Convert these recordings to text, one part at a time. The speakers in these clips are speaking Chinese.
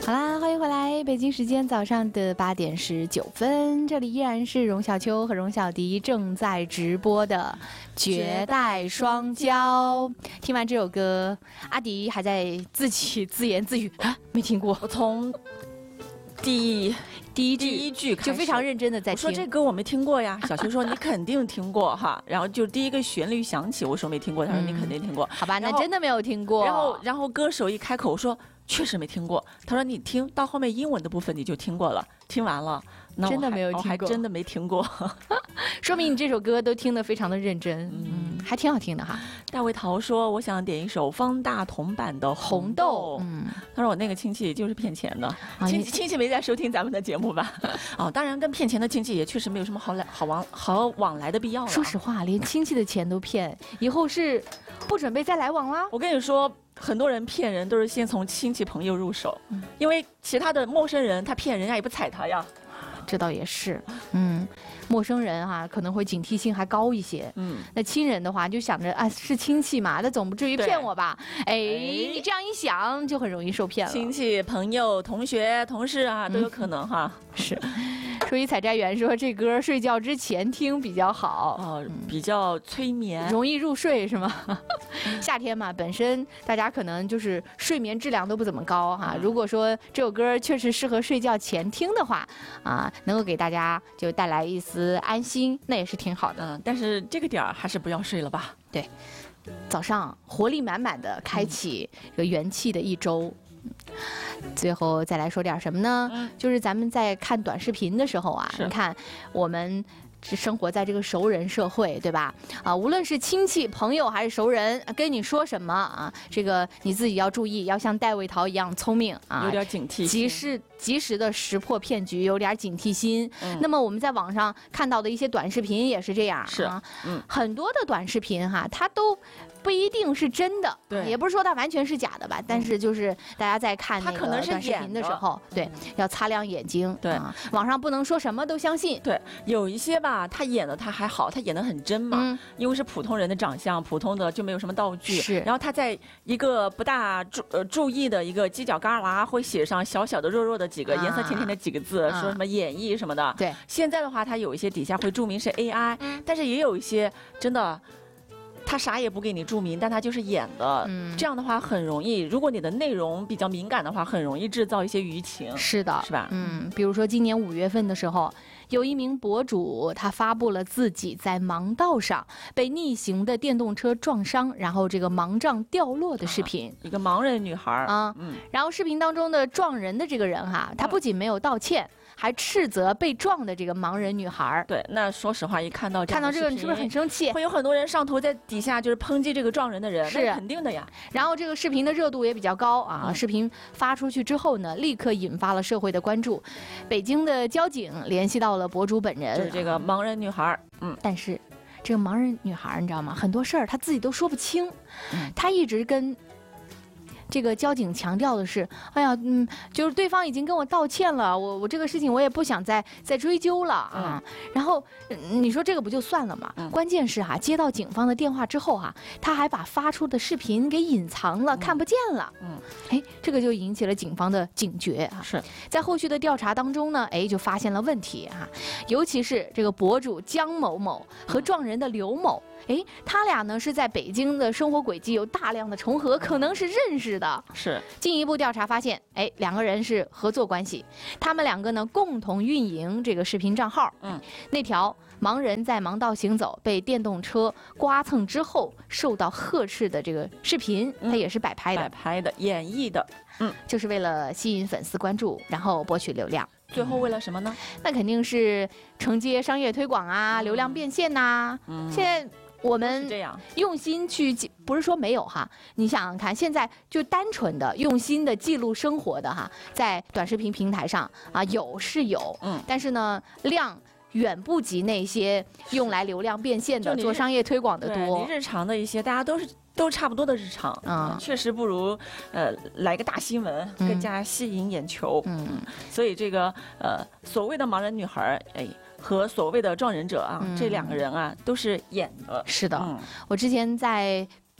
好啦，欢迎回来，北京时间早上的8点19分，这里依然是荣小秋和荣小迪正在直播的绝代双骄。听完这首歌，阿迪还在自己自言自语啊，没听过。 我从第一句就非常认真的在听。 我说这歌我没听过呀，小秋说你肯定听过哈，然后就第一个旋律响起，我说没听过，他说你肯定听过。 好吧，那真的没有听过。 然后歌手一开口说确实没听过，他说你听到后面英文的部分你就听过了，听完了，那真的没有听过， 还真的没听过， 说明你这首歌都听得非常的认真，还挺好听的哈。 大卫陶说我想点一首方大同版的《红豆》，他说我那个亲戚就是骗钱的，亲戚没在收听咱们的节目吧？哦，当然跟骗钱的亲戚也确实没有什么好往来的必要了。 说实话，连亲戚的钱都骗，以后是不准备再来往啦。 我跟你说，很多人骗人都是先从亲戚朋友入手，因为其他的陌生人他骗人家也不踩他呀。 这倒也是，陌生人哈可能会警惕性还高一些，那亲人的话就想着啊是亲戚嘛，那总不至于骗我吧？你这样一想就很容易受骗了。 亲戚、朋友、同学、同事啊都有可能哈。 是。所以采摘员说这歌睡觉之前听比较好， 比较催眠， 容易入睡是吗？夏天嘛，本身大家可能就是睡眠质量都不怎么高哈。如果说这首歌确实适合睡觉前听的话，能够给大家就带来一丝安心，那也是挺好的。 但是这个点儿还是不要睡了吧？ 对，早上活力满满的开启这个元气的一周。最后再来说点什么呢？就是咱们在看短视频的时候啊，你看我们生活在这个熟人社会，对吧？无论是亲戚、朋友还是熟人，跟你说什么啊，这个你自己要注意，要像戴卫陶一样聪明啊， 有点警惕心， 及时的识破骗局，有点警惕心。那么我们在网上看到的一些短视频也是这样，很多的短视频哈，它都不一定是真的， 对， 也不是说它完全是假的吧，但是就是大家在看那个短视频的时候，对，要擦亮眼睛， 对， 网上不能说什么都相信， 对，有一些吧，他演的他还好，他演的很真嘛，因为是普通人的长相，普通的就没有什么道具， 是， 然后他在一个不大注意的一个犄角旮旯会写上小小的弱弱的几个颜色甜甜的几个字，说什么演绎什么的， 对， 现在的话，他有一些底下会注明是 AI，但是也有一些真的。他啥也不给你注明，但他就是演的，这样的话很容易。如果你的内容比较敏感的话，很容易制造一些舆情。 是的， 是吧？ 比如说今年5月份的时候，有一名博主他发布了自己在盲道上被逆行的电动车撞伤，然后这个盲杖掉落的视频。 一个盲人女孩然后视频当中的撞人的这个人哈，他不仅没有道歉。还斥责被撞的这个盲人女孩。 对，那说实话，一看到这个， 你是不是很生气？ 会有很多人上头在底下就是抨击这个撞人的人， 是肯定的呀。 然后这个视频的热度也比较高啊，视频发出去之后呢，立刻引发了社会的关注。北京的交警联系到了博主本人， 就是这个盲人女孩。 但是这个盲人女孩你知道吗？很多事儿她自己都说不清，她一直跟。这个交警强调的是，哎呀，就是对方已经跟我道歉了，我这个事情我也不想再追究了啊。然后你说这个不就算了吗？关键是哈，接到警方的电话之后哈，他还把发出的视频给隐藏了，看不见了。这个就引起了警方的警觉啊。 是在后续的调查当中呢，就发现了问题啊，尤其是这个博主姜某某和撞人的刘某。他俩呢是在北京的生活轨迹有大量的重合，可能是认识的。 是进一步调查发现，两个人是合作关系，他们两个呢共同运营这个视频账号。那条盲人在盲道行走被电动车刮蹭之后受到呵斥的这个视频，它也是摆拍的、演绎的， 就是为了吸引粉丝关注，然后博取流量。 最后为了什么呢？ 那肯定是承接商业推广啊，流量变现呐。现在。我们用心去，不是说没有哈，你想想看，现在就单纯的用心的记录生活的哈，在短视频平台上啊有是有，但是呢量远不及那些用来流量变现的、做商业推广的多。 你日常的一些大家都差不多的日常，确实不如来个大新闻更加吸引眼球。所以这个所谓的盲人女孩和所谓的撞人者啊，这两个人啊都是演的。 是的，我之前在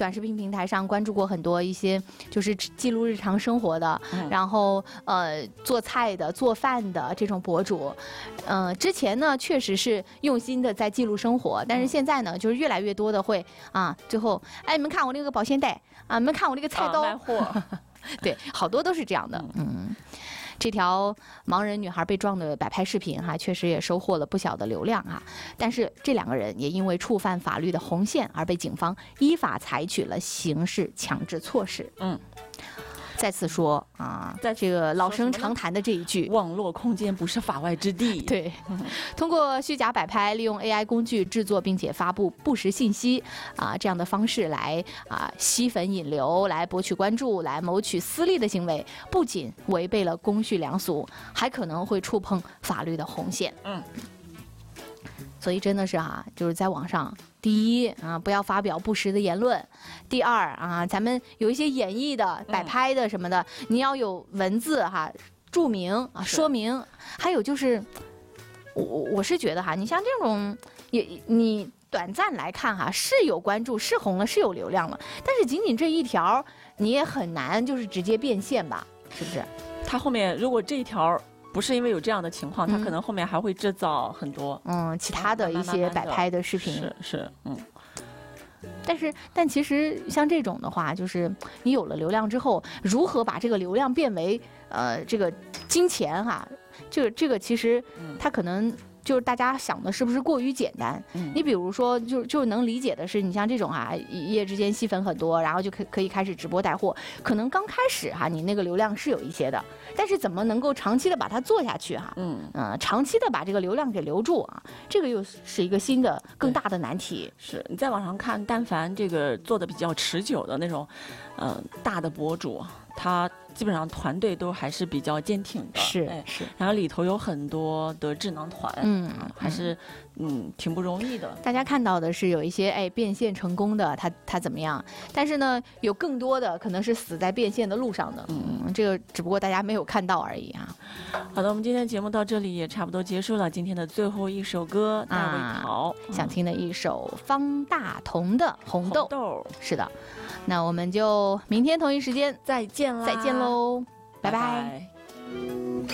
短视频平台上关注过很多一些就是记录日常生活的，然后做菜的、做饭的这种博主。之前呢确实是用心的在记录生活，但是现在呢就是越来越多的会最后你们看我那个保鲜袋你们看我那个菜刀， 卖货。 对，好多都是这样的。这条盲人女孩被撞的摆拍视频确实也收获了不小的流量但是这2个人也因为触犯法律的红线而被警方依法采取了刑事强制措施。再次说在这个老生常谈的这一句， 网络空间不是法外之地。 对，通过虚假摆拍，利用 AI 工具制作并且发布不实信息这样的方式来吸粉引流，来博取关注，来谋取私利的行为，不仅违背了公序良俗，还可能会触碰法律的红线。所以真的是就是在网上，第一不要发表不实的言论；第二咱们有一些演绎的、摆拍的什么的，你要有文字注明说明。还有就是，我是觉得你像这种你短暂来看是有关注，是红了，是有流量了，但是仅仅这一条，你也很难就是直接变现吧？是不是？ 它后面如果这一条不是因为有这样的情况，他可能后面还会制造很多其他的一些摆拍的视频。 是但其实像这种的话，就是你有了流量之后，如何把这个流量变为这个金钱这个其实它可能就是大家想的是不是过于简单？你比如说，就能理解的是，你像这种一夜之间吸粉很多，然后就可以开始直播带货。可能刚开始你那个流量是有一些的，但是怎么能够长期的把它做下去长期的把这个流量给留住这个又是一个新的更大的难题。 是你在网上看，但凡这个做的比较持久的那种大的博主，他基本上团队都还是比较坚挺的， 是， 然后里头有很多的智囊团，还是挺不容易的。 大家看到的是有一些变现成功的，他怎么样？但是呢，有更多的可能是死在变现的路上的，这个只不过大家没有看到而已好的，我们今天的节目到这里也差不多结束了。今天的最后一首歌，大卫桃想听的一首方大同的《红豆》。是的，那我们就明天同一时间再见啦！ 再见喽，拜拜。 拜拜。